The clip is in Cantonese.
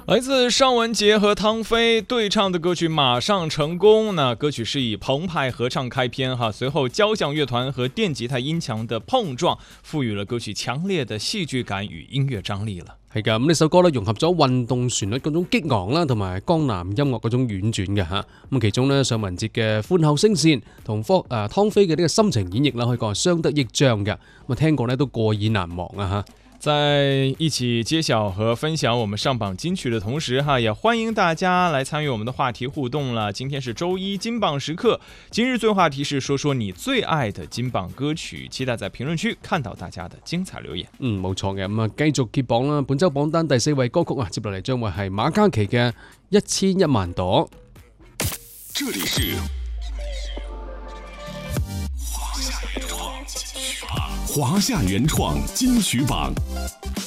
来自尚雯婕和汤菲对唱的歌曲《马上成功》，那歌曲是以澎湃合唱开篇哈，隨後交響樂團和電吉他音牆的碰撞，賦予了歌曲強烈的戲劇感與音樂張力了。 係㗎，咁呢首歌咧融合咗運動旋律嗰種激昂啦，同埋江南音樂嗰種婉轉嘅嚇。咁其中咧尚雯婕嘅寬厚聲線同湯菲嘅呢個深情演繹啦，可以講係相得益彰嘅。咁聽過咧都過耳難忘啊嚇。 在一起揭曉和分享我們上榜金曲的同時哈，也歡迎大家來參與我們的話題互動了。今天是周一金榜時刻，今日最話題是說說你最愛的金榜歌曲，期待在評論區看到大家的精彩留言。 冇錯嘅，咁啊繼續揭榜啦。本周榜單第4位歌曲啊，接落嚟將會係馬嘉祺嘅《1001萬朵》。 這裡是華夏原創金曲榜。